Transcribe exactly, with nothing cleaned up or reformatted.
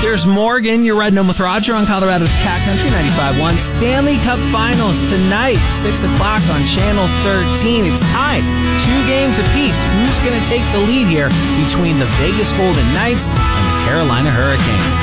Here's Morgan. You're riding home with Roger on Colorado's Cat Country ninety-five point one. Stanley Cup Finals tonight, six o'clock on Channel thirteen. It's tied, two games apiece. Who's going to take the lead here between the Vegas Golden Knights and the Carolina Hurricanes?